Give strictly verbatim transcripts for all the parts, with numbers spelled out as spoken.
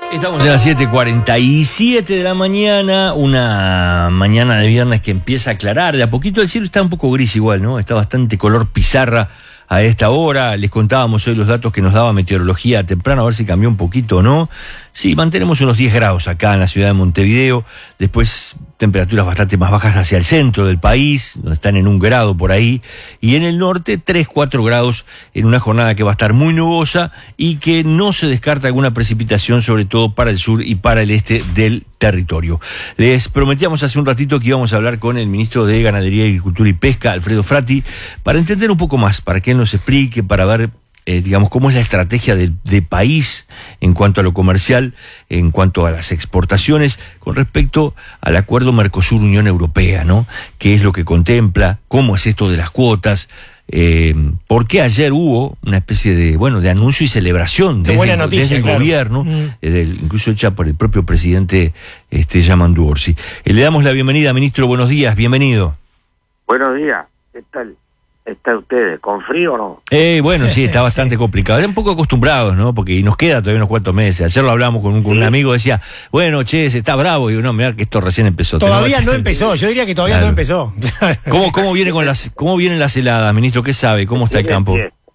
Estamos a las siete cuarenta y siete de la mañana, una mañana de viernes que empieza a aclarar. De a poquito el cielo está un poco gris igual, ¿no? Está bastante color pizarra a esta hora. Les contábamos hoy los datos que nos daba meteorología temprano, a ver si cambió un poquito o no. Sí, mantenemos unos diez grados acá en la ciudad de Montevideo. Después temperaturas bastante más bajas hacia el centro del país, donde están en un grado por ahí. Y en el norte, tres, cuatro grados en una jornada que va a estar muy nubosa y que no se descarta alguna precipitación, sobre todo para el sur y para el este del territorio. Les prometíamos hace un ratito que íbamos a hablar con el ministro de Ganadería, Agricultura y Pesca, Alfredo Frati, para entender un poco más, para que él nos explique, para ver Eh, digamos, cómo es la estrategia de, de país en cuanto a lo comercial, en cuanto a las exportaciones, con respecto al acuerdo Mercosur-Unión Europea, ¿no? ¿Qué es lo que contempla? ¿Cómo es esto de las cuotas? Eh, ¿Por qué ayer hubo una especie de, bueno, de anuncio y celebración de desde, buena noticia, desde el claro. gobierno, mm. eh, del, incluso hecha por el propio presidente este, Yamandu Orsi? Eh, le damos la bienvenida, ministro, buenos días, bienvenido. Buenos días, ¿qué tal? ¿Está ustedes con frío o no? Eh, bueno, sí, está bastante sí. complicado. Están un poco acostumbrados, ¿no? Porque nos queda todavía unos cuantos meses. Ayer lo hablamos con un, con sí. un amigo, decía, bueno, che, se está bravo. Y digo, no, mirá que esto recién empezó. Todavía Tenemos... no empezó, yo diría que todavía claro. no empezó. ¿Cómo, cómo, viene con las, ¿Cómo vienen las heladas, ministro? ¿Qué sabe? ¿Cómo está el campo?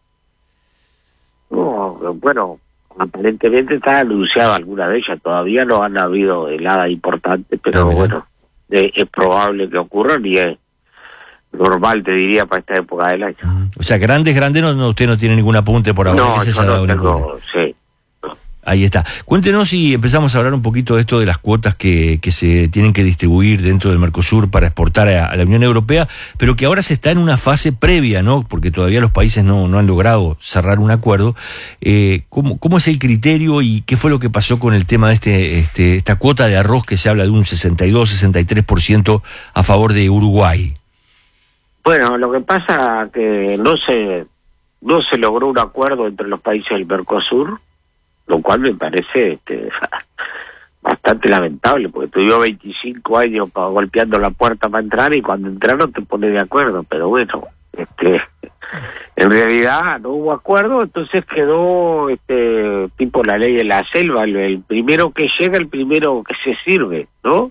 No, bueno, aparentemente está anunciada alguna de ellas. Todavía no han habido heladas importantes, pero ah, bueno, es, es probable que ocurran y es normal, te diría, para esta época del año. Uh, o sea, grandes, grandes, no, no, usted no tiene ningún apunte por ahora. No, yo no tengo, sí. No. Ahí está. Cuéntenos y empezamos a hablar un poquito de esto de las cuotas que, que se tienen que distribuir dentro del Mercosur para exportar a, a la Unión Europea, pero que ahora se está en una fase previa, ¿no? Porque todavía los países no, no han logrado cerrar un acuerdo. Eh, ¿cómo, ¿Cómo es el criterio y qué fue lo que pasó con el tema de este, este esta cuota de arroz que se habla de un sesenta y dos, sesenta y tres por ciento a favor de Uruguay? Bueno, lo que pasa que no se no se logró un acuerdo entre los países del Mercosur, lo cual me parece este, bastante lamentable, porque tuvieron veinticinco años para, golpeando la puerta para entrar y cuando entraron te pones de acuerdo, pero bueno, este en realidad no hubo acuerdo, entonces quedó este tipo la ley de la selva, el, el primero que llega, el primero que se sirve, ¿no?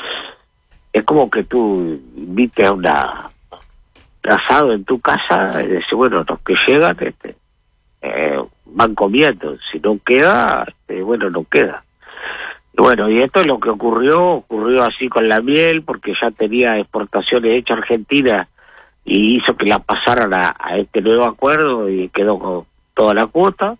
Es como que tú invites a una asado en tu casa y dice, bueno, los que llegan este, eh, van comiendo, si no queda, este, bueno, no queda. Y bueno, y esto es lo que ocurrió, ocurrió así con la miel, porque ya tenía exportaciones hechas a Argentina y hizo que la pasaran a, a este nuevo acuerdo y quedó con toda la cuota.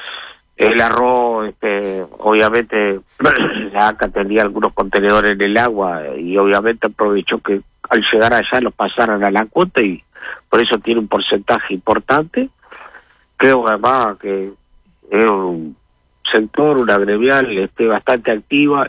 El arroz, este, obviamente, la A C A tenía algunos contenedores en el agua y obviamente aprovechó que al llegar allá los pasaran a la cuota y por eso tiene un porcentaje importante. Creo además que es un sector, una gremial este, bastante activa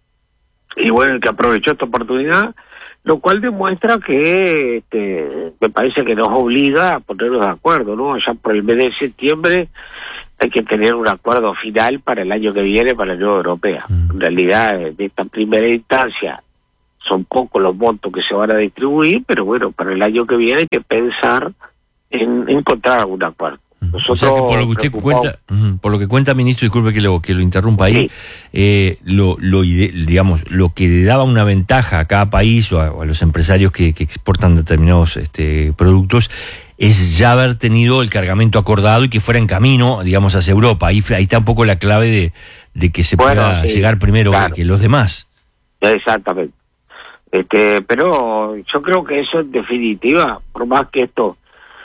y bueno, que aprovechó esta oportunidad, lo cual demuestra que este, me parece que nos obliga a ponernos de acuerdo, ¿no? Allá por el mes de septiembre hay que tener un acuerdo final para el año que viene para la Unión Europea. Mm. En realidad, en esta primera instancia, son pocos los montos que se van a distribuir, pero bueno, para el año que viene hay que pensar en encontrar algún acuerdo. Nosotros, o sea que por lo que usted cuenta, por lo que cuenta, ministro, disculpe que lo que lo interrumpa ahí, sí. eh, lo, lo digamos, lo que le daba una ventaja a cada país o a, o a los empresarios que, que exportan determinados este, productos es ya haber tenido el cargamento acordado y que fuera en camino, digamos, hacia Europa. Ahí, ahí está un poco la clave de, de que se bueno, pueda sí, llegar primero claro. que, que los demás. Exactamente. Este, pero yo creo que eso en definitiva, por más que esto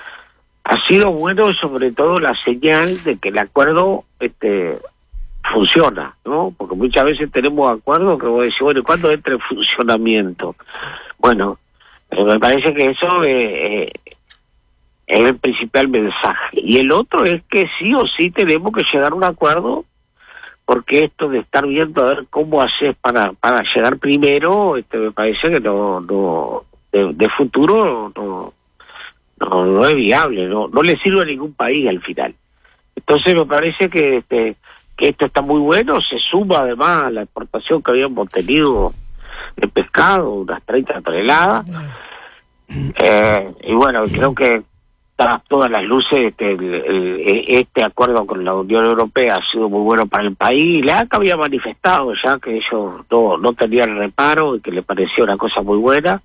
ha sido bueno, sobre todo la señal de que el acuerdo este funciona, ¿no? Porque muchas veces tenemos acuerdos que vos decís, bueno, ¿cuándo entra en funcionamiento? Bueno, eh, me parece que eso eh, eh, es el principal mensaje. Y el otro es que sí o sí tenemos que llegar a un acuerdo, porque esto de estar viendo a ver cómo haces para para llegar primero, este me parece que no no de, de futuro no, no no es viable, no no le sirve a ningún país al final. Entonces me parece que este que esto está muy bueno, se suma además a la exportación que habíamos tenido de pescado, unas treinta toneladas, eh, y bueno, creo que dadas todas las luces, este, el, el, este acuerdo con la Unión Europea ha sido muy bueno para el país. La A C A había manifestado ya que ellos no, no tenían reparo y que le parecía una cosa muy buena.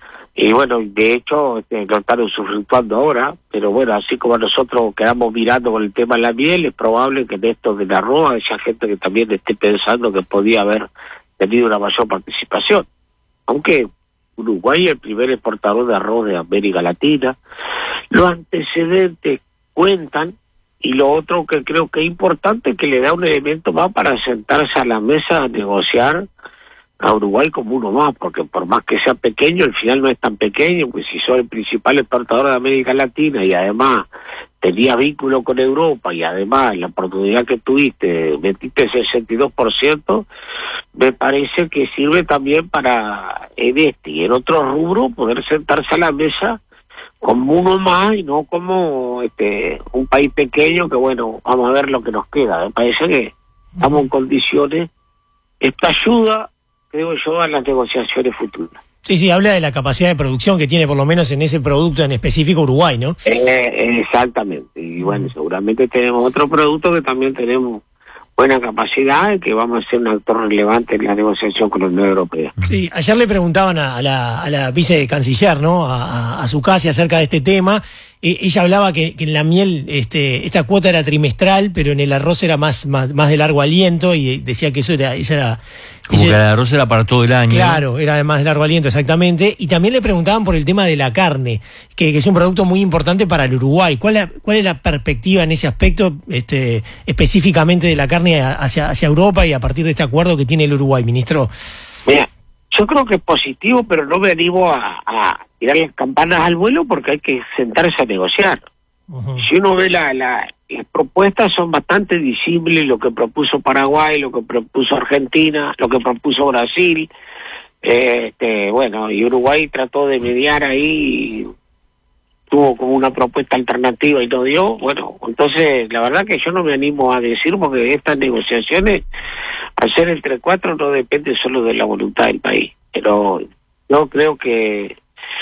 Y bueno, de hecho, este, lo están usufructuando ahora, pero bueno, así como nosotros quedamos mirando con el tema de la miel, es probable que en esto de la arroz haya gente que también esté pensando que podía haber tenido una mayor participación. Aunque Uruguay es el primer exportador de arroz de América Latina, los antecedentes cuentan, y lo otro que creo que es importante es que le da un elemento más para sentarse a la mesa a negociar a Uruguay como uno más, porque por más que sea pequeño, al final no es tan pequeño, pues si sos el principal exportador de América Latina y además tenías vínculo con Europa y además la oportunidad que tuviste, metiste sesenta y dos por ciento, me parece que sirve también para en este y en otro rubro poder sentarse a la mesa como uno más y no como este un país pequeño que bueno, vamos a ver lo que nos queda. Me parece que estamos en condiciones, esta ayuda creo yo a las negociaciones futuras. Sí, sí, habla de la capacidad de producción que tiene por lo menos en ese producto en específico Uruguay, ¿no? Eh, exactamente, y bueno, seguramente tenemos otro producto que también tenemos buena capacidad y que vamos a ser un actor relevante en la negociación con la Unión Europea. Sí, ayer le preguntaban a, a la, a la vicecanciller, ¿no? A, a, a su casi acerca de este tema. Eh, ella hablaba que, que en la miel este, esta cuota era trimestral, pero en el arroz era más, más, más de largo aliento y decía que eso era... Eso era Como eso que era, el arroz era para todo el año. Claro, era de más largo aliento, exactamente. Y también le preguntaban por el tema de la carne, que, que es un producto muy importante para el Uruguay. ¿Cuál, la, cuál es la perspectiva en ese aspecto, este, específicamente de la carne hacia, hacia Europa y a partir de este acuerdo que tiene el Uruguay, ministro? Mira, yo creo que es positivo, pero no me animo a, a tirar las campanas al vuelo porque hay que sentarse a negociar. Uh-huh. Si uno ve la, la, las propuestas son bastante visibles, lo que propuso Paraguay, lo que propuso Argentina, lo que propuso Brasil, eh, este, bueno, y Uruguay trató de mediar ahí, tuvo como una propuesta alternativa y no dio. Bueno, entonces la verdad que yo no me animo a decir porque estas negociaciones al ser entre cuatro no depende solo de la voluntad del país, pero yo creo que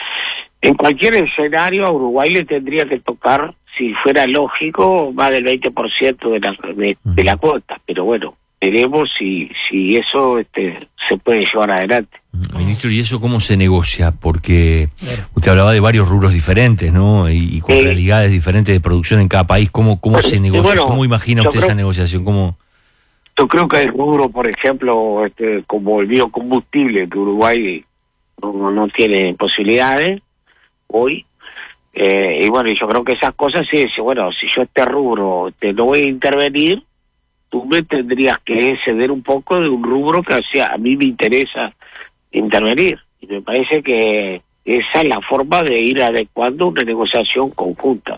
en cualquier escenario a Uruguay le tendría que tocar, si fuera lógico, más del veinte por ciento de la, de, de la cuota, pero bueno, veremos si, si eso este, se puede llevar adelante. Ministro, ¿y eso cómo se negocia? Porque usted hablaba de varios rubros diferentes, ¿no? Y, y con sí. realidades diferentes de producción en cada país. ¿Cómo, cómo se negocia? Bueno, ¿cómo imagina usted creo, esa negociación? ¿Cómo? Yo creo que el rubro, por ejemplo, este, como el biocombustible, que Uruguay no, no tiene posibilidades hoy, eh, y bueno, yo creo que esas cosas sí, bueno, si yo este rubro te no voy a intervenir, tú me tendrías que ceder un poco de un rubro que o sea, a mí me interesa intervenir. Y me parece que esa es la forma de ir adecuando una negociación conjunta.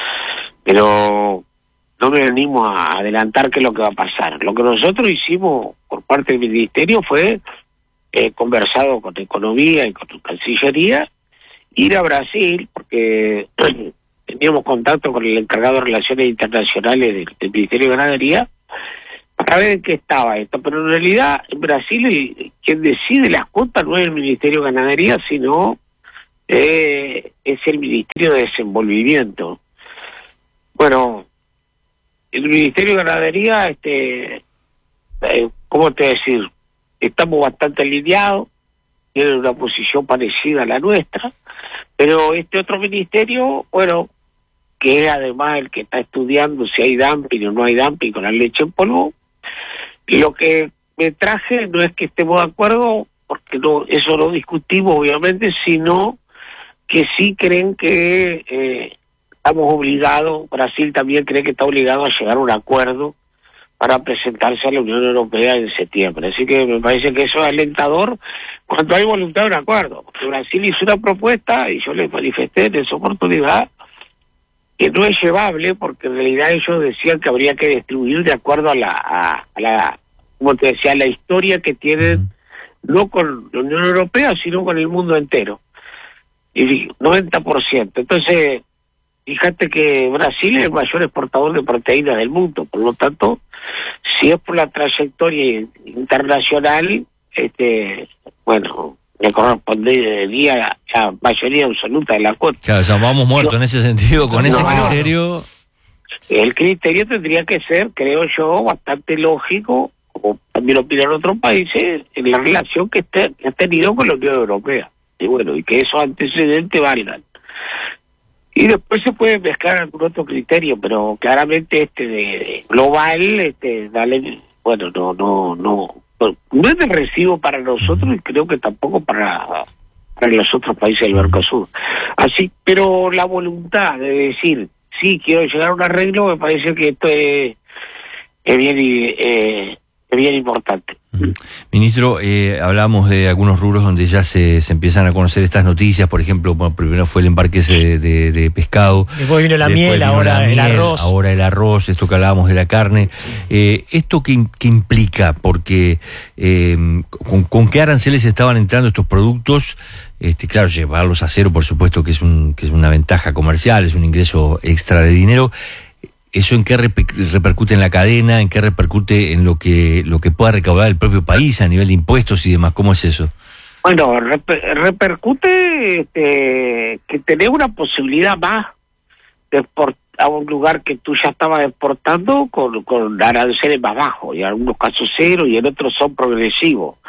Pero no me animo a adelantar qué es lo que va a pasar. Lo que nosotros hicimos por parte del Ministerio fue eh, conversado con Economía y con Cancillería, ir a Brasil, porque teníamos contacto con el encargado de Relaciones Internacionales del, del Ministerio de Ganadería, para ver en qué estaba esto. Pero en realidad en Brasil el, quien decide las cuotas no es el Ministerio de Ganadería, sino eh, es el Ministerio de Desenvolvimiento. Bueno, el Ministerio de Ganadería, este, eh, ¿cómo te decir? Estamos bastante alineados, tienen una posición parecida a la nuestra, pero este otro ministerio, bueno, que es además el que está estudiando si hay dumping o no hay dumping con la leche en polvo, lo que me traje no es que estemos de acuerdo, porque no, eso no discutimos obviamente, sino que sí creen que eh, estamos obligados, Brasil también cree que está obligado a llegar a un acuerdo para presentarse a la Unión Europea en septiembre. Así que me parece que eso es alentador cuando hay voluntad de un acuerdo. Porque Brasil hizo una propuesta y yo les manifesté en esa oportunidad que no es llevable, porque en realidad ellos decían que habría que distribuir de acuerdo a la, a, a la como te decía, la historia que tienen, no con la Unión Europea, sino con el mundo entero. Y noventa por ciento. Entonces, fíjate que Brasil es el mayor exportador de proteínas del mundo, por lo tanto, si es por la trayectoria internacional, este, bueno, le correspondería la mayoría absoluta de la cuota. Claro, o sea, vamos muertos en ese sentido, con no, ese no, criterio. El criterio tendría que ser, creo yo, bastante lógico, como también opinan otros países, en la relación que, este, que ha tenido con la Unión Europea. Y bueno, y que esos antecedentes valgan. Y después se puede mezclar algún otro criterio, pero claramente este de, de global, este, dale, bueno, no, no, no, no es de recibo para nosotros y creo que tampoco para, para los otros países del Mercosur. Así, pero la voluntad de decir, sí, quiero llegar a un arreglo, me parece que esto es, es bien, eh, es bien importante. Ministro, eh, hablamos de algunos rubros donde ya se, se empiezan a conocer estas noticias, por ejemplo, bueno, primero fue el embarque ese de, de, de pescado. Después vino la miel, ahora el arroz. Ahora el arroz, esto que hablábamos de la carne. Eh, ¿Esto qué, qué implica? Porque eh, con, con qué aranceles estaban entrando estos productos. Este, claro, llevarlos a cero, por supuesto que es, un, que es una ventaja comercial, es un ingreso extra de dinero. ¿Eso en qué repercute en la cadena? ¿En qué repercute en lo que lo que pueda recaudar el propio país a nivel de impuestos y demás? ¿Cómo es eso? Bueno, reper, repercute este, que tenés una posibilidad más de exportar a un lugar que tú ya estabas exportando con, con aranceles más bajos, y en algunos casos cero y en otros son progresivos.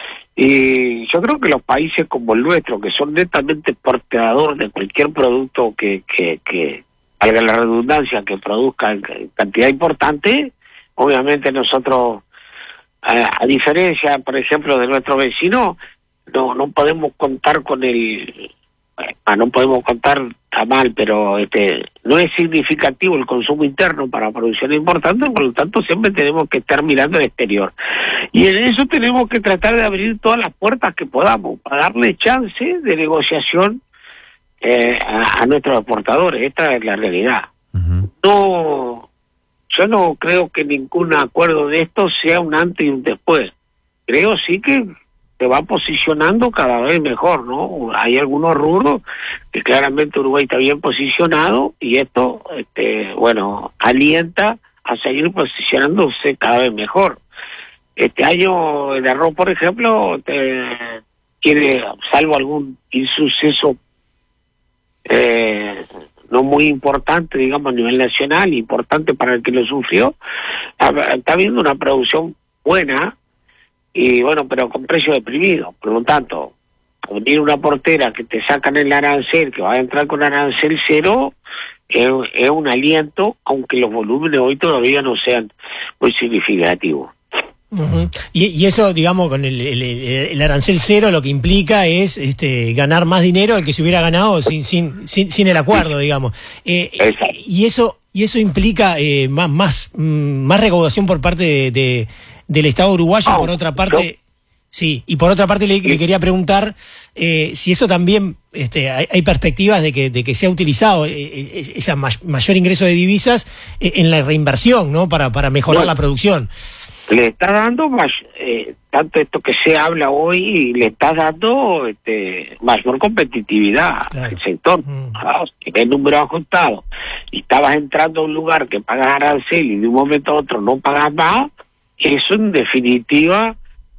Y yo creo que los países como el nuestro, que son netamente exportadores de cualquier producto que... que, que valga la redundancia, que produzca en cantidad importante, obviamente nosotros, a, a diferencia, por ejemplo, de nuestro vecino, no no podemos contar con el, ah, no podemos contar, está mal, pero este no es significativo el consumo interno para producción importante, por lo tanto siempre tenemos que estar mirando al exterior. Y en eso tenemos que tratar de abrir todas las puertas que podamos, para darle chance de negociación Eh, a, a nuestros exportadores. Esta es la realidad. Uh-huh. No, yo no creo que ningún acuerdo de esto sea un antes y un después. Creo sí que se va posicionando cada vez mejor, ¿no? Hay algunos rubros que claramente Uruguay está bien posicionado y esto, este, bueno, alienta a seguir posicionándose cada vez mejor. Este año el arroz, por ejemplo, te, tiene, salvo algún insuceso Eh, no muy importante, digamos, a nivel nacional, importante para el que lo sufrió, está habiendo una producción buena, y bueno, pero con precio deprimido. Por lo tanto, venir una portera que te sacan el arancel, que va a entrar con arancel cero, es, es un aliento, aunque los volúmenes hoy todavía no sean muy significativos. Uh-huh. y, y eso, digamos, con el, el, el arancel cero lo que implica es este, ganar más dinero del que se hubiera ganado sin sin sin, sin el acuerdo, digamos. Eh, y eso y eso implica eh, más más más recaudación por parte de, de del Estado uruguayo. Oh, por otra parte, yo... sí. Y por otra parte le, le quería preguntar eh, si eso también este, hay, hay perspectivas de que de que sea utilizado eh, ese mayor ingreso de divisas eh, en la reinversión, ¿no? Para para mejorar bueno. la producción. Le está dando más, eh, tanto esto que se habla hoy, le está dando este, mayor competitividad claro. al sector. Mm. ¿no? Si ves número ajustado y estabas entrando a un lugar que pagas arancel y de un momento a otro no pagas más, eso en definitiva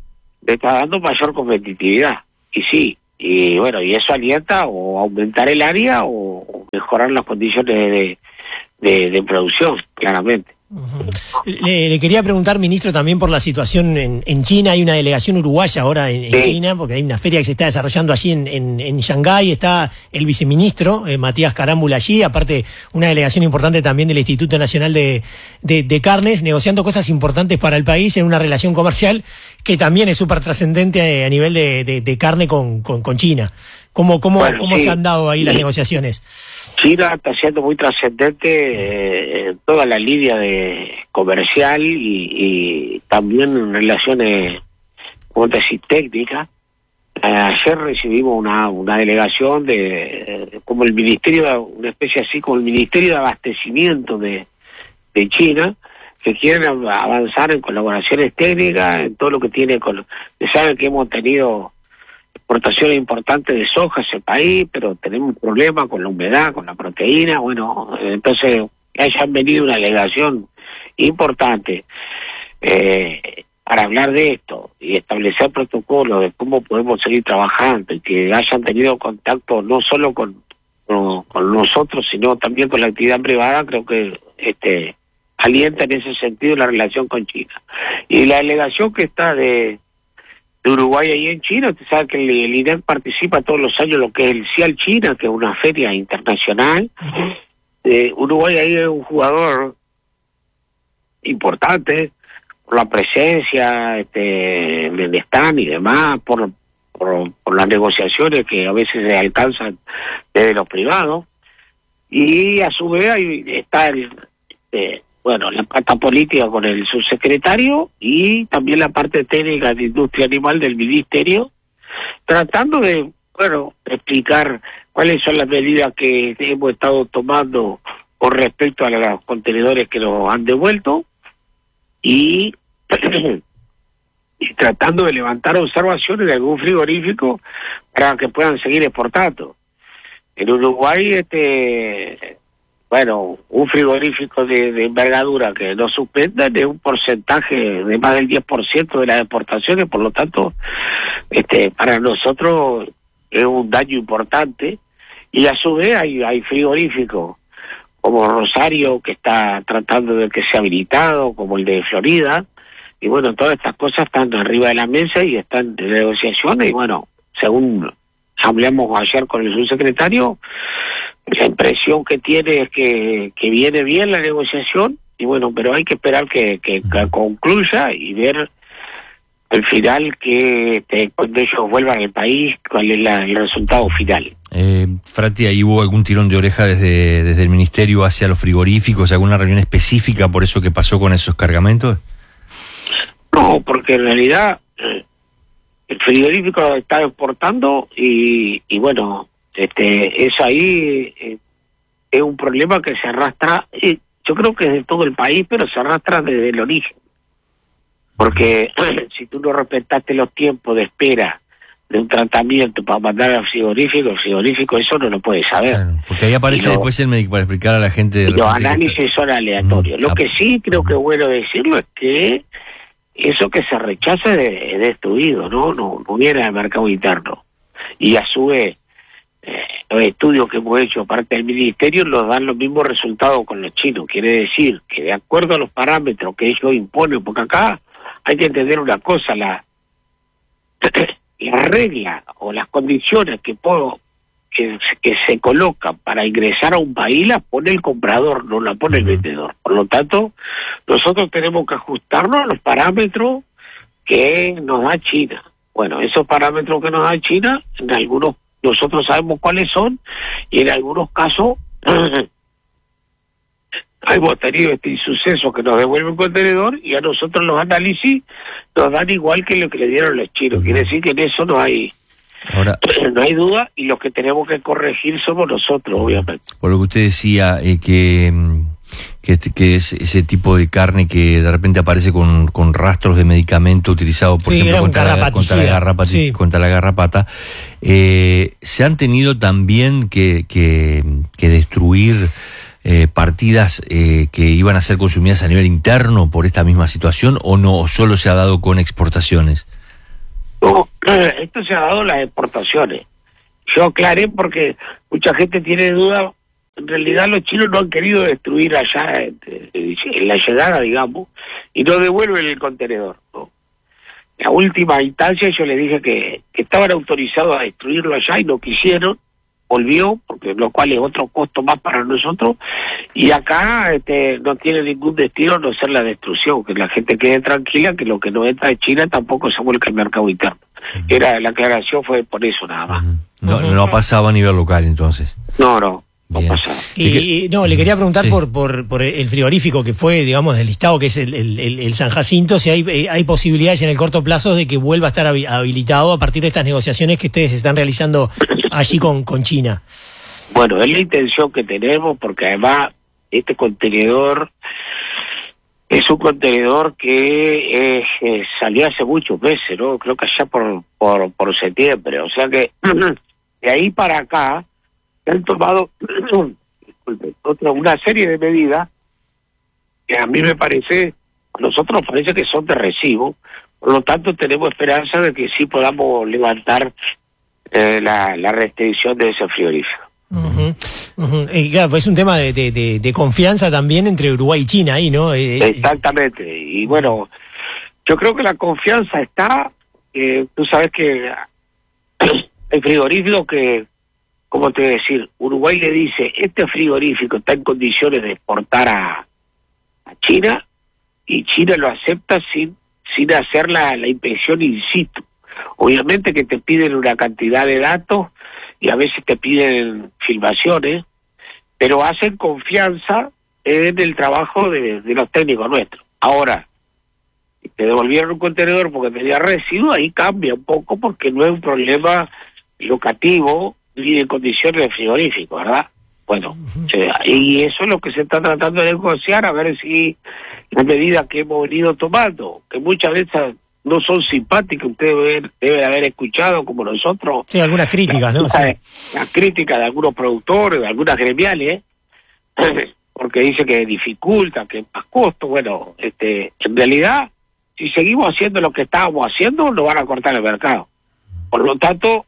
le está dando mayor competitividad. Y sí, y bueno, y eso alienta o aumentar el área o mejorar las condiciones de, de, de producción, claramente. Uh-huh. Le, le quería preguntar, ministro, también por la situación en, en China. Hay una delegación uruguaya ahora en, en sí. China, porque hay una feria que se está desarrollando allí en, en, en Shanghái. Está el viceministro, eh, Matías Carámbula, allí, aparte una delegación importante también del Instituto Nacional de, de, de Carnes, negociando cosas importantes para el país en una relación comercial que también es súper trascendente a nivel de, de, de carne con, con, con China. ¿Cómo, cómo, bueno, cómo sí. se han dado ahí sí. las negociaciones? China está siendo muy trascendente eh, en toda la línea de comercial y, y también en relaciones, como te decís, técnicas. Eh, ayer recibimos una, una delegación de, eh, como el ministerio, una especie así como el Ministerio de Abastecimiento de, de China, que quieren avanzar en colaboraciones técnicas, en todo lo que tiene con... Se sabe que hemos tenido exportaciones importantes de soja a ese país, pero tenemos problemas con la humedad, con la proteína. Bueno, entonces hayan venido una delegación importante. Eh, para hablar de esto y establecer protocolos de cómo podemos seguir trabajando y que hayan tenido contacto no solo con, con, con nosotros, sino también con la actividad privada, creo que este alienta en ese sentido la relación con China. Y la delegación que está de, de Uruguay ahí en China, usted sabe que el, el I N E C participa todos los años en lo que es el CIAL China, que es una feria internacional. Eh, Uruguay ahí es un jugador importante por la presencia este, en el stand y demás, por, por, por las negociaciones que a veces se alcanzan desde los privados. Y a su vez ahí está el... Eh, bueno, la parte política con el subsecretario y también la parte técnica de industria animal del ministerio, tratando de, bueno, explicar cuáles son las medidas que hemos estado tomando con respecto a los contenedores que nos han devuelto y, y tratando de levantar observaciones de algún frigorífico para que puedan seguir exportando. En Uruguay, este... bueno, un frigorífico de, de envergadura que no suspendan es un porcentaje de más del diez por ciento de las exportaciones, por lo tanto, este, para nosotros es un daño importante. Y a su vez hay, hay frigoríficos como Rosario, que está tratando de que sea habilitado, como el de Florida, y bueno, todas estas cosas están arriba de la mesa y están en negociaciones, y bueno, según hablamos ayer con el subsecretario, la impresión que tiene es que, que viene bien la negociación, y bueno, pero hay que esperar que, que, que concluya y ver al final que este, cuando ellos vuelvan al país, cuál es la, el resultado final. Eh, Frati, ¿ahí hubo algún tirón de oreja desde, desde el ministerio hacia los frigoríficos, alguna reunión específica por eso que pasó con esos cargamentos? No, porque en realidad eh, el frigorífico está exportando y, y bueno, este eso ahí eh, es un problema que se arrastra, eh, yo creo que es de todo el país, pero se arrastra desde el origen. Porque si tú no respetaste los tiempos de espera de un tratamiento para mandar al frigorífico, el frigorífico eso no lo puede saber. Claro, porque ahí aparece lo, después el médico para explicar a la gente... Y los análisis que... son aleatorios. Mm, lo que sí creo que es bueno decirlo es que eso que se rechaza es destruido, ¿no? No, no viene al mercado interno. Y a su vez, eh, los estudios que hemos hecho parte del ministerio nos dan los mismos resultados con los chinos. Quiere decir que de acuerdo a los parámetros que ellos imponen, porque acá hay que entender una cosa, la, la regla o las condiciones que, puedo, que, que se colocan para ingresar a un país las pone el comprador, no la pone el vendedor. Por lo tanto, nosotros tenemos que ajustarnos a los parámetros que nos da China. Bueno, esos parámetros que nos da China, en algunos nosotros sabemos cuáles son, y en algunos casos hemos tenido este insuceso que nos devuelve un contenedor y a nosotros los análisis nos dan igual que lo que le dieron los chinos. Quiere decir que en eso no hay Ahora, no hay duda, y los que tenemos que corregir somos nosotros, obviamente. Por lo que usted decía, eh, que, que, que es ese tipo de carne que de repente aparece con, con rastros de medicamento utilizado, por sí, ejemplo, contra la, contra, la garrapata, sí. contra la garrapata, eh, se han tenido también que, que, que destruir eh, partidas eh, que iban a ser consumidas a nivel interno por esta misma situación, o no, o solo se ha dado con exportaciones. No, esto se ha dado en las exportaciones. Yo aclaré porque mucha gente tiene duda. En realidad los chinos no han querido destruir allá en la llegada, digamos, y no devuelven el contenedor, ¿no? En la última instancia yo les dije que, que estaban autorizados a destruirlo allá y no quisieron. Volvió, porque lo cual es otro costo más para nosotros, y acá este, no tiene ningún destino no ser la destrucción, que la gente quede tranquila, que lo que no entra de China tampoco se vuelca al mercado interno. Uh-huh. Era la aclaración fue por eso nada más. Uh-huh. No, no ha pasado a nivel local entonces. No, no. No, pasa. Y, y no, le quería preguntar sí. por, por por el frigorífico que fue, digamos, del listado, que es el, el, el San Jacinto, si hay hay posibilidades en el corto plazo de que vuelva a estar habilitado a partir de estas negociaciones que ustedes están realizando allí con, con China. Bueno, es la intención que tenemos, porque además este contenedor es un contenedor que eh, eh, salió hace muchos meses, ¿no? Creo que allá por, por, por septiembre, o sea que de ahí para acá se han tomado disculpe, otra, una serie de medidas que a mí me parece A nosotros nos parece que son de recibo, por lo tanto tenemos esperanza de que sí podamos levantar eh, la, la restricción de ese frigorífico. Uh-huh, uh-huh. Y claro, pues es un tema de, de, de, de confianza también entre Uruguay y China ahí, ¿no? Eh, Exactamente, y bueno, yo creo que la confianza está, eh, tú sabes que el frigorífico que, ¿cómo te voy a decir? Uruguay le dice, este frigorífico está en condiciones de exportar a, a China, y China lo acepta sin sin hacer la, la inspección in situ. Obviamente que te piden una cantidad de datos y a veces te piden filmaciones, pero hacen confianza en el trabajo de, de los técnicos nuestros. Ahora, si te devolvieron un contenedor porque tenía residuo, ahí cambia un poco porque no es un problema locativo ni de condiciones de frigorífico, ¿verdad? Bueno, uh-huh. o sea, y eso es lo que se está tratando de negociar, a ver si las medidas que hemos venido tomando, que muchas veces no son simpáticas, usted debe, debe haber escuchado como nosotros. Sí, algunas críticas, la, ¿no? La, sí. la crítica de algunos productores, de algunas gremiales, ¿eh? Porque dice que dificulta, que es más costo. Bueno, este, en realidad, si seguimos haciendo lo que estábamos haciendo, nos van a cortar el mercado. Por lo tanto,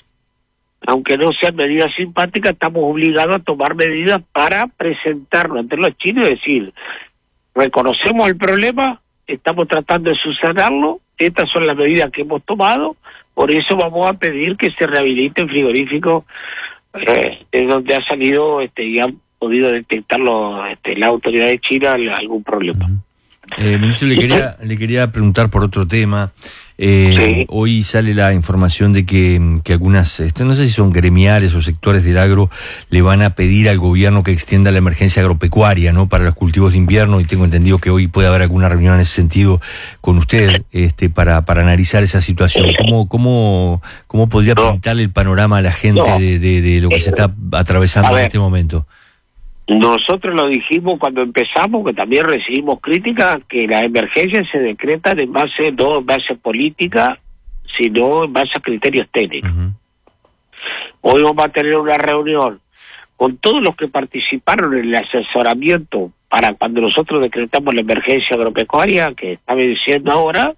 aunque no sean medidas simpáticas, estamos obligados a tomar medidas para presentarnos ante los chinos y decir, reconocemos el problema, estamos tratando de subsanarlo, estas son las medidas que hemos tomado, por eso vamos a pedir que se rehabiliten frigoríficos eh, de donde ha salido este, y han podido detectarlo este, la autoridad de China algún problema. Eh, ministro, le quería, le quería preguntar por otro tema. Eh, sí. Hoy sale la información de que, que algunas, esto no sé si son gremiales o sectores del agro, le van a pedir al gobierno que extienda la emergencia agropecuaria, ¿no?, para los cultivos de invierno, y tengo entendido que hoy puede haber alguna reunión en ese sentido con usted, este, para, para analizar esa situación. ¿Cómo, cómo, cómo podría no. pintarle el panorama a la gente no. de, de, de lo que eh, se está atravesando en este momento? Nosotros lo dijimos cuando empezamos, que también recibimos críticas, que las emergencias se decretan en base, no en base política, sino en base a criterios técnicos. Uh-huh. Hoy vamos a tener una reunión con todos los que participaron en el asesoramiento para cuando nosotros decretamos la emergencia agropecuaria, que está venciendo ahora,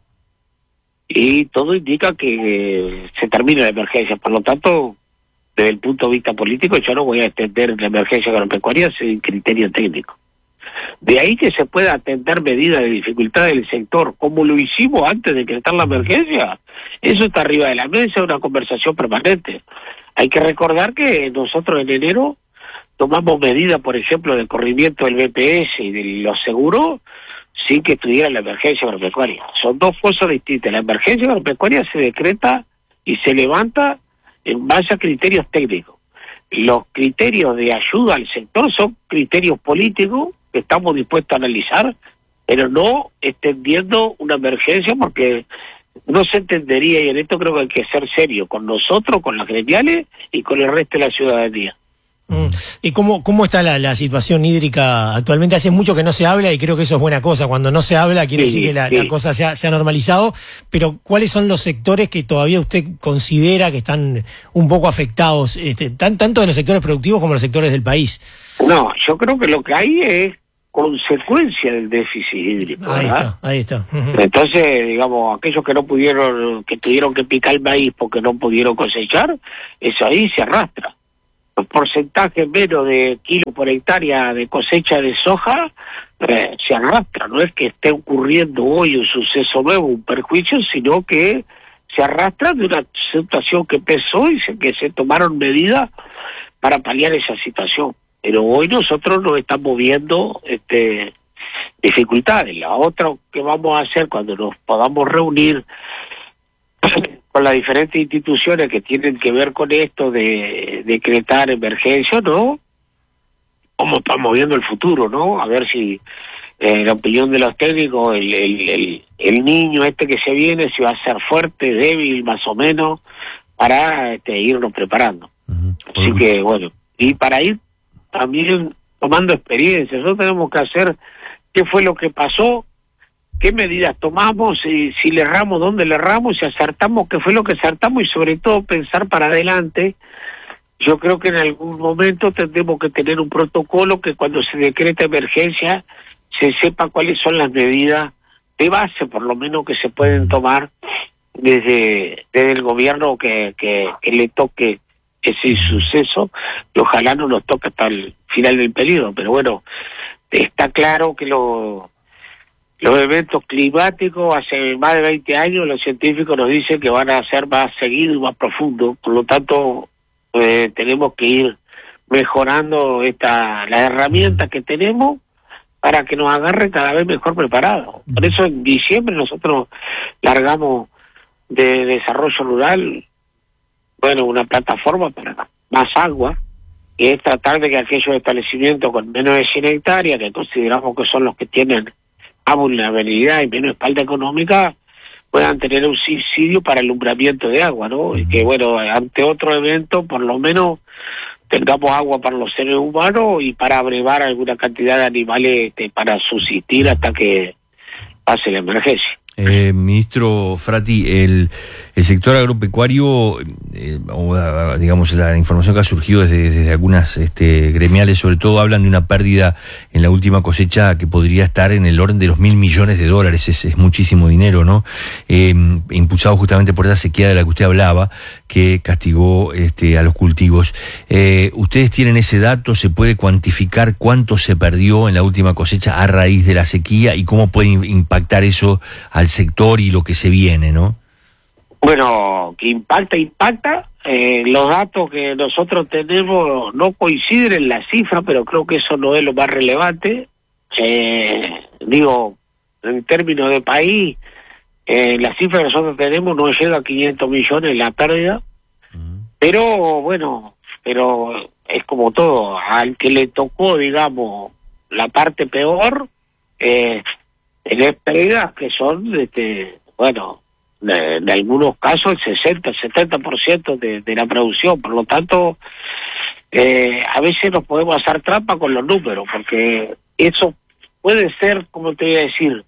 y todo indica que se termina la emergencia. Por lo tanto, desde el punto de vista político, yo no voy a extender la emergencia agropecuaria sin criterio técnico. De ahí que se pueda atender medidas de dificultad del sector, como lo hicimos antes de decretar la emergencia. Eso está arriba de la mesa, una conversación permanente. Hay que recordar que nosotros en enero tomamos medidas, por ejemplo, de corrimiento del B P S y de los seguros, sin que estuviera la emergencia agropecuaria. Son dos cosas distintas. La emergencia agropecuaria se decreta y se levanta en base a criterios técnicos. Los criterios de ayuda al sector son criterios políticos que estamos dispuestos a analizar, pero no extendiendo una emergencia, porque no se entendería, y en esto creo que hay que ser serio con nosotros, con las gremiales y con el resto de la ciudadanía. Mm. ¿Y cómo, cómo está la, la situación hídrica actualmente? Hace mucho que no se habla y creo que eso es buena cosa. Cuando no se habla quiere sí, decir que la, sí. la cosa se ha, se ha normalizado. Pero ¿cuáles son los sectores que todavía usted considera que están un poco afectados, este, tan, tanto de los sectores productivos como los sectores del país? No, yo creo que lo que hay es consecuencia del déficit hídrico. Ahí ¿verdad? está, ahí está. Uh-huh. Entonces, digamos, aquellos que no pudieron, que tuvieron que picar el maíz porque no pudieron cosechar, eso ahí se arrastra. Los porcentajes menos de kilo por hectárea de cosecha de soja eh, se arrastra. No es que esté ocurriendo hoy un suceso nuevo, un perjuicio, sino que se arrastra de una situación que empezó y se, que se tomaron medidas para paliar esa situación. Pero hoy nosotros nos estamos viendo este, dificultades. La otra que vamos a hacer cuando nos podamos reunir con las diferentes instituciones que tienen que ver con esto de, de decretar emergencia, ¿no? Cómo estamos viendo el futuro, ¿no? A ver si, en eh, la opinión de los técnicos, el, el, el, el niño este que se viene, si va a ser fuerte, débil, más o menos, para este, irnos preparando. Uh-huh. Así uh-huh. que, bueno, y para ir también tomando experiencias, nosotros tenemos que hacer qué fue lo que pasó, qué medidas tomamos, y si le erramos, dónde le erramos, si acertamos, qué fue lo que acertamos, y sobre todo pensar para adelante. Yo creo que en algún momento tendremos que tener un protocolo que cuando se decreta emergencia se sepa cuáles son las medidas de base, por lo menos, que se pueden tomar desde, desde el gobierno que, que, que le toque ese suceso, y ojalá no nos toque hasta el final del periodo, pero bueno, está claro que lo, los eventos climáticos hace más de veinte años los científicos nos dicen que van a ser más seguidos y más profundos, por lo tanto eh, tenemos que ir mejorando esta las herramientas que tenemos para que nos agarre cada vez mejor preparados. Por eso en diciembre nosotros largamos de desarrollo rural, bueno, una plataforma para más agua, y es tratar de que aquellos establecimientos con menos de cien hectáreas, que consideramos que son los que tienen más vulnerabilidad y menos espalda económica, puedan tener un subsidio para el alumbramiento de agua, ¿no? Y que, bueno, ante otro evento, por lo menos tengamos agua para los seres humanos y para abrevar alguna cantidad de animales este, para subsistir hasta que pase la emergencia. Eh, ministro Frati, el, el sector agropecuario, eh, o digamos la información que ha surgido desde, desde algunas este, gremiales, sobre todo hablan de una pérdida en la última cosecha que podría estar en el orden de los mil millones de dólares, es, es muchísimo dinero, ¿no? Eh, impulsado justamente por esa sequía de la que usted hablaba, que castigó este, a los cultivos. Eh, ¿Ustedes tienen ese dato? ¿Se puede cuantificar cuánto se perdió en la última cosecha a raíz de la sequía y cómo puede impactar eso al sector y lo que se viene, ¿no? Bueno, que impacta, impacta. Eh, los datos que nosotros tenemos no coinciden en la cifra, pero creo que eso no es lo más relevante. Eh, digo, en términos de país, eh, la cifra que nosotros tenemos no llega a quinientos millones la pérdida, uh-huh. pero bueno, pero es como todo, al que le tocó, digamos, la parte peor, eh, tenés pérdidas que son, este, bueno, de, de algunos casos el sesenta, setenta por ciento de, de la producción, por lo tanto, eh, a veces nos podemos hacer trampa con los números, porque eso puede ser, como te voy a decir,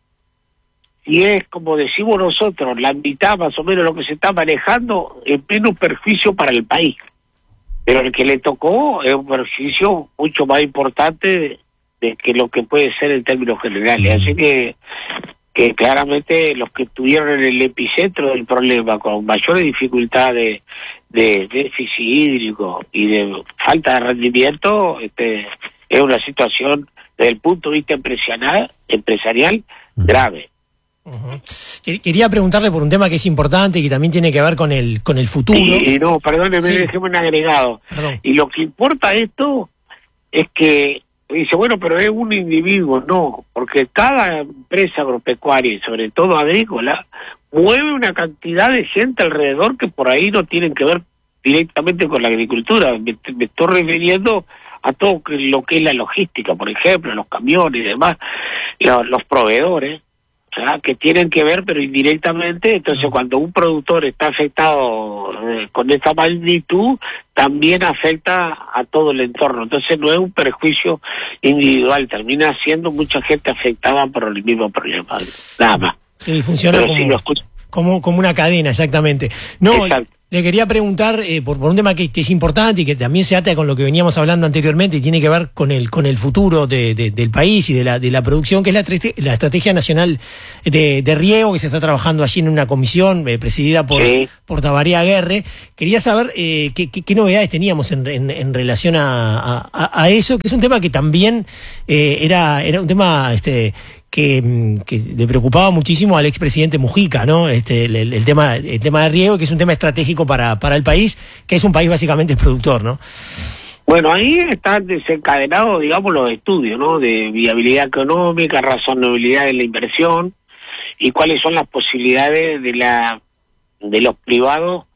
si es como decimos nosotros, la mitad más o menos lo que se está manejando, es menos perjuicio para el país, pero el que le tocó es un perjuicio mucho más importante de que lo que puede ser en términos generales, así que que claramente los que estuvieron en el epicentro del problema con mayores dificultades de, de déficit hídrico y de falta de rendimiento, este, es una situación desde el punto de vista empresarial, empresarial grave. Uh-huh. Quería preguntarle por un tema que es importante y que también tiene que ver con el con el futuro. Y, y no, perdóneme, sí. Dejemos un agregado. Perdón. Y lo que importa esto es que dice, bueno, pero es un individuo, no, porque cada empresa agropecuaria y sobre todo agrícola mueve una cantidad de gente alrededor que por ahí no tienen que ver directamente con la agricultura. Me, me estoy refiriendo a todo lo que es la logística, por ejemplo, los camiones y demás, los, los proveedores, o sea, que tienen que ver pero indirectamente. Entonces cuando un productor está afectado eh, con esta magnitud, también afecta a todo el entorno. Entonces no es un perjuicio individual, termina siendo mucha gente afectada por el mismo problema, nada más. Sí, funciona pero como, sí como, como una cadena, exactamente. No, Exacto. Le quería preguntar eh, por, por un tema que, que es importante y que también se ata con lo que veníamos hablando anteriormente y tiene que ver con el con el futuro de, de, del país y de la de la producción, que es la, la Estrategia Nacional de, de Riego, que se está trabajando allí en una comisión eh, presidida por, sí. por Tabaré Aguerre. Quería saber eh, qué, qué, qué novedades teníamos en, en, en relación a, a, a eso, que es un tema que también eh, era, era un tema... este Que, que le preocupaba muchísimo al expresidente Mujica, ¿no? Este, el, el tema, el tema de riego, que es un tema estratégico para, para el país, que es un país básicamente productor, ¿no? Bueno, ahí están desencadenados, digamos, los estudios, ¿no? De viabilidad económica, razonabilidad de la inversión y cuáles son las posibilidades de la de los privados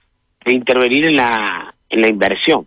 de intervenir en la en la inversión.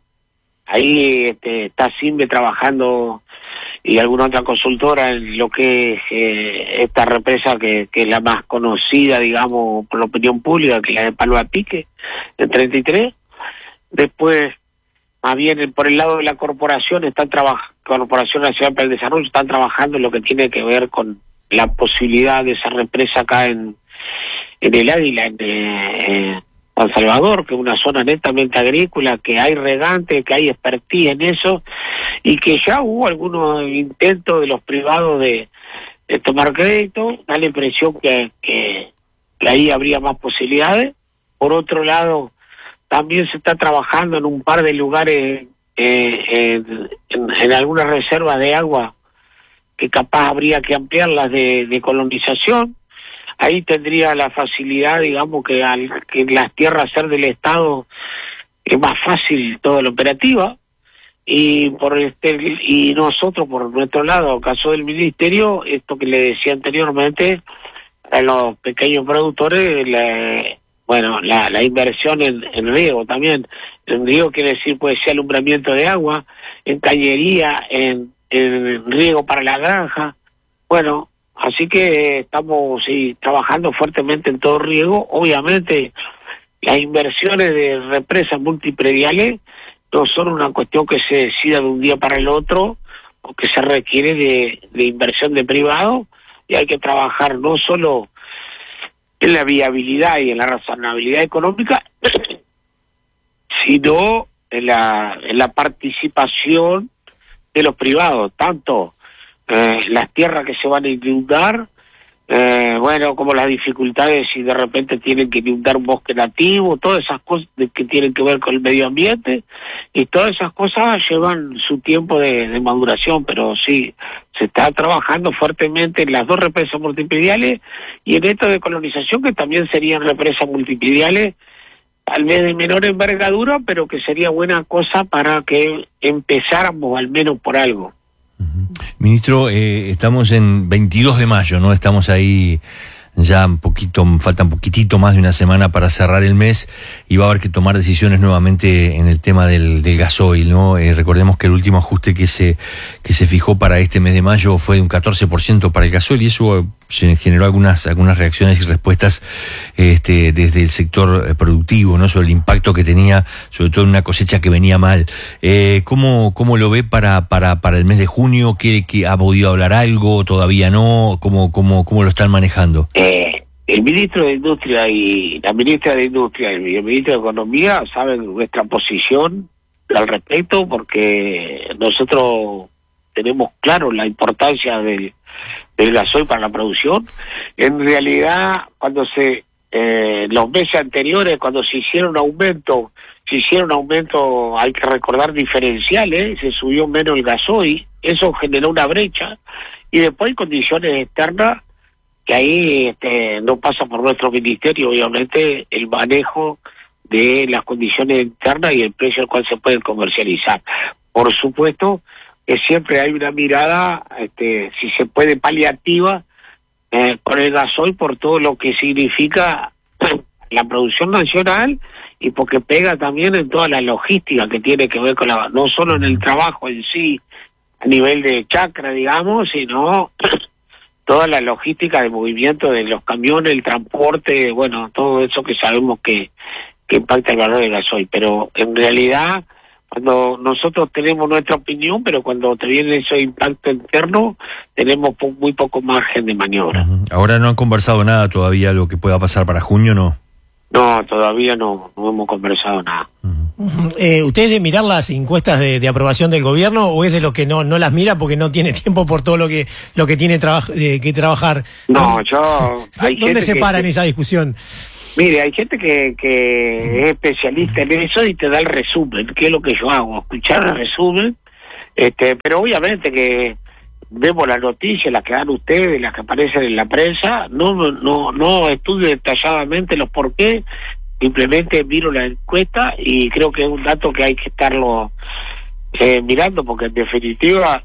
Ahí este, está SINVE trabajando y alguna otra consultora en lo que es eh, esta represa que, que es la más conocida, digamos, por la opinión pública, que es la de Palo a Pique, en treinta y tres. Después, más bien por el lado de la corporación, están trabajando, Corporación Nacional para el Desarrollo, están trabajando en lo que tiene que ver con la posibilidad de esa represa acá en, en el Águila, en eh, San Salvador, que es una zona netamente agrícola, que hay regante, que hay expertise en eso, y que ya hubo algunos intentos de los privados de, de tomar crédito, da la impresión que, que, que ahí habría más posibilidades. Por otro lado, también se está trabajando en un par de lugares, eh, en, en, en algunas reservas de agua, que capaz habría que ampliarlas de, de colonización. Ahí tendría la facilidad, digamos, que al que las tierras ser del Estado es más fácil toda la operativa. Y por este y nosotros, por nuestro lado, caso del Ministerio, esto que le decía anteriormente, a los pequeños productores, la, bueno, la, la inversión en, en riego también. En riego quiere decir, puede ser alumbramiento de agua, en cañería, en, en riego para la granja. Bueno, así que estamos sí, trabajando fuertemente en todo riego. Obviamente, las inversiones de represas multiprediales no son una cuestión que se decida de un día para el otro, o que se requiere de, de inversión de privado, y hay que trabajar no solo en la viabilidad y en la razonabilidad económica, sino en la, en la participación de los privados, tanto eh, las tierras que se van a inundar, Eh, bueno, como las dificultades si de repente tienen que inundar un bosque nativo, todas esas cosas que tienen que ver con el medio ambiente, y todas esas cosas llevan su tiempo de, de maduración, pero sí, se está trabajando fuertemente en las dos represas multiprediales y en esto de colonización, que también serían represas multiprediales, tal vez de menor envergadura, pero que sería buena cosa para que empezáramos al menos por algo. Ministro, eh, estamos en veintidós de mayo, ¿no? Estamos ahí ya un poquito, falta un poquitito más de una semana para cerrar el mes y va a haber que tomar decisiones nuevamente en el tema del, del gasoil, ¿no? Eh, recordemos que el último ajuste que se que se fijó para este mes de mayo fue de un catorce por ciento para el gasoil y eso se generó algunas algunas reacciones y respuestas este, desde el sector productivo, ¿no? Sobre el impacto que tenía, sobre todo en una cosecha que venía mal. Eh, ¿cómo, ¿Cómo lo ve para para para el mes de junio? ¿Qué, qué, ¿Ha podido hablar algo? ¿Todavía no? ¿Cómo, cómo, cómo lo están manejando? Eh, el ministro de Industria y la ministra de Industria y el ministro de Economía saben nuestra posición al respecto, porque nosotros tenemos claro la importancia del, del gasoil para la producción. En realidad, cuando se eh, los meses anteriores, cuando se hicieron aumento, se hicieron aumento, hay que recordar, diferenciales, se subió menos el gasoil, eso generó una brecha, y después hay condiciones externas que ahí este, no pasa por nuestro ministerio, obviamente, el manejo de las condiciones internas y el precio al cual se pueden comercializar. Por supuesto que siempre hay una mirada, este, si se puede, paliativa eh, con el gasoil por todo lo que significa la producción nacional y porque pega también en toda la logística que tiene que ver con la, no solo en el trabajo en sí, a nivel de chacra, digamos, sino toda la logística de movimiento de los camiones, el transporte, bueno, todo eso que sabemos que, que impacta el valor del gasoil. Pero en realidad, cuando nosotros tenemos nuestra opinión, pero cuando te viene ese impacto interno, tenemos po muy poco margen de maniobra. Uh-huh. Ahora no han conversado nada todavía lo que pueda pasar para junio, ¿no? No, todavía no, no hemos conversado nada. Uh-huh. eh, ¿Usted es de mirar las encuestas de, de aprobación del gobierno o es de los que no no las mira porque no tiene tiempo por todo lo que lo que tiene traba eh, que trabajar? No, yo... Hay ¿Dónde se para en esa discusión? Mire, hay gente que, que es especialista en eso y te da el resumen, que es lo que yo hago, escuchar el resumen, este, pero obviamente que vemos las noticias, las que dan ustedes, las que aparecen en la prensa, no no no estudio detalladamente los por qué, simplemente miro la encuesta y creo que es un dato que hay que estarlo eh, mirando, porque en definitiva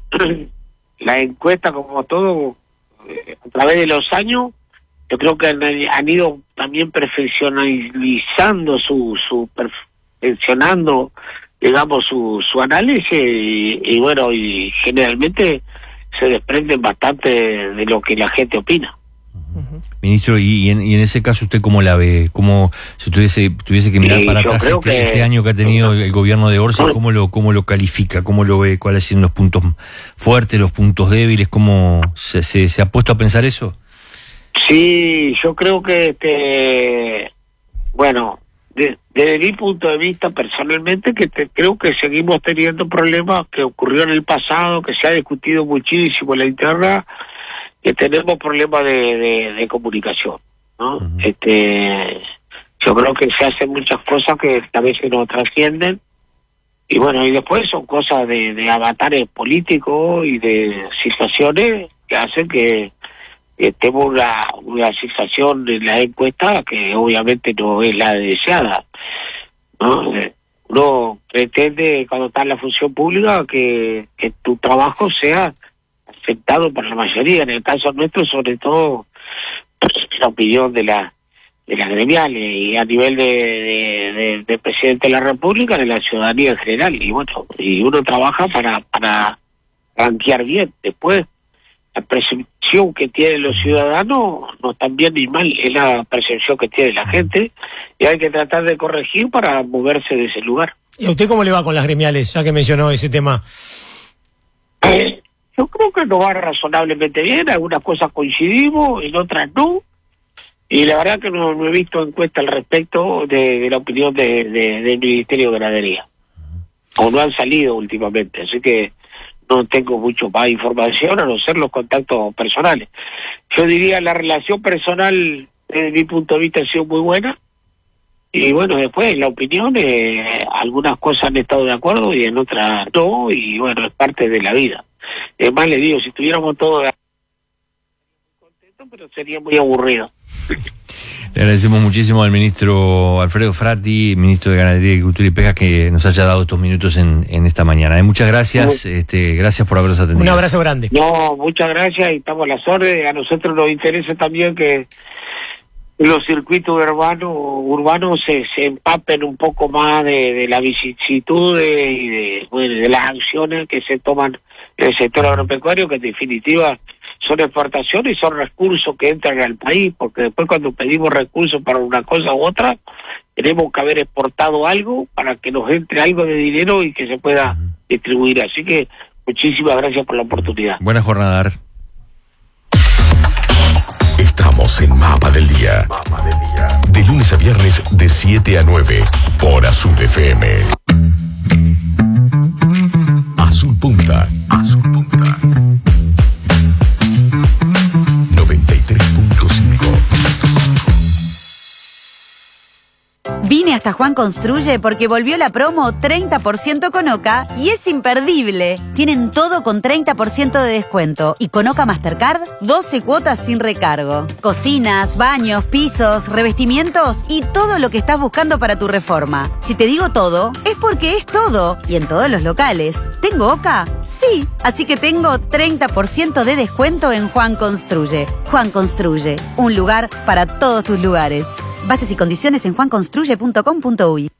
la encuesta, como todo, eh, a través de los años, yo creo que han, han ido también perfeccionalizando su, su perfeccionando, digamos, su, su análisis y, y bueno, y generalmente se desprenden bastante de lo que la gente opina. Uh-huh. Ministro, y, y, en, y en ese caso, ¿usted cómo la ve? ¿Cómo, si tuviese, tuviese que mirar sí, para atrás este, que, este año que ha tenido el, el gobierno de Orsi, ¿cómo lo, cómo lo califica? ¿Cómo lo ve? ¿Cuáles son los puntos fuertes, los puntos débiles? ¿Cómo se, se, se ha puesto a pensar eso? Sí, yo creo que, este, bueno, de, desde mi punto de vista personalmente, que te, creo que seguimos teniendo problemas que ocurrió en el pasado, que se ha discutido muchísimo en la interna, que tenemos problemas de, de, de comunicación, ¿no? Uh-huh. Este, yo creo que se hacen muchas cosas que a veces no trascienden, y bueno, y después son cosas de, de avatares políticos y de situaciones que hacen que, que tenemos una, una situación en la encuesta que obviamente no es la deseada, ¿no? Uno pretende, cuando está en la función pública, que, que tu trabajo sea aceptado por la mayoría. En el caso nuestro, sobre todo, la opinión de la de las gremiales y a nivel de, de, de, de presidente de la República, de la ciudadanía en general. Y bueno, y uno trabaja para para rankear bien. Después, la percepción que tienen los ciudadanos no está bien ni mal, es la percepción que tiene la gente, y hay que tratar de corregir para moverse de ese lugar. ¿Y a usted cómo le va con las gremiales, ya que mencionó ese tema? Eh, yo creo que nos va razonablemente bien, algunas cosas coincidimos, en otras no, y la verdad que no, no he visto encuesta al respecto de, de la opinión de, de, del Ministerio de Ganadería, o no han salido últimamente, así que no tengo mucho más información, a no ser los contactos personales. Yo diría la relación personal, desde mi punto de vista, ha sido muy buena. Y bueno, después la opinión, eh, algunas cosas han estado de acuerdo y en otras no, y bueno, es parte de la vida. Es más, le digo, si estuviéramos todos contentos, pero sería muy aburrido. Le agradecemos muchísimo al ministro Alfredo Frati, ministro de Ganadería, Agricultura y Pesca, que nos haya dado estos minutos en, en esta mañana. Eh, muchas gracias, uh, este, gracias por habernos atendido. Un abrazo grande. No, muchas gracias y estamos a las órdenes. A nosotros nos interesa también que los circuitos urbanos urbanos se, se empapen un poco más de, de las vicisitudes y de, bueno, de las acciones que se toman en el sector agropecuario, que en definitiva son exportaciones y son recursos que entran al país, porque después cuando pedimos recursos para una cosa u otra, tenemos que haber exportado algo para que nos entre algo de dinero y que se pueda distribuir. Así que muchísimas gracias por la oportunidad. Buena jornada. Estamos en Mapa del Día. Mapa del Día. De lunes a viernes de siete a nueve por Azul F M. Azul Punta. Azul Punta. noventa y tres punto cinco. Vine hasta Juan Construye porque volvió la promo treinta por ciento con Oca y es imperdible. Tienen todo con treinta por ciento de descuento y con Oca Mastercard doce cuotas sin recargo. Cocinas, baños, pisos, revestimientos y todo lo que estás buscando para tu reforma. Si te digo todo, es porque es todo y en todos los locales. ¿Tengo Oca? Sí, así que tengo treinta por ciento de descuento en Juan Construye. Juan Construye, un lugar para todos tus lugares. Bases y condiciones en juan construye punto com punto uy.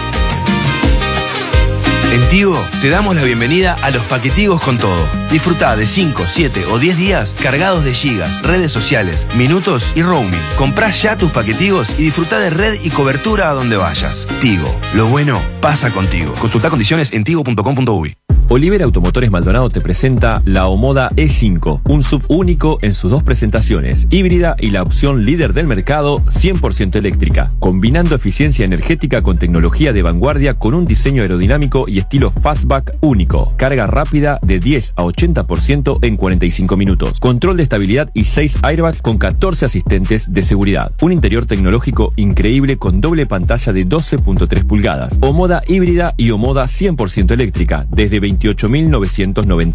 En Tigo te damos la bienvenida a los paquetigos con todo. Disfrutá de cinco, siete o diez días cargados de gigas, redes sociales, minutos y roaming. Comprá ya tus paquetigos y disfrutá de red y cobertura a donde vayas. Tigo, lo bueno pasa contigo. Consultá condiciones en tigo punto com punto uy. Oliver Automotores Maldonado te presenta la Omoda E cinco, un sub único en sus dos presentaciones, híbrida y la opción líder del mercado cien por ciento eléctrica, combinando eficiencia energética con tecnología de vanguardia con un diseño aerodinámico y estilo fastback único, carga rápida de diez a ochenta por ciento en cuarenta y cinco minutos, control de estabilidad y seis airbags con catorce asistentes de seguridad, un interior tecnológico increíble con doble pantalla de doce punto tres pulgadas, Omoda híbrida y Omoda cien por ciento eléctrica desde veintiocho mil novecientos noventa